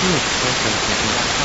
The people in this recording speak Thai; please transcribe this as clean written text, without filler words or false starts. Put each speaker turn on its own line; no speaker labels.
พืชช่วยเติมเต็มระยะ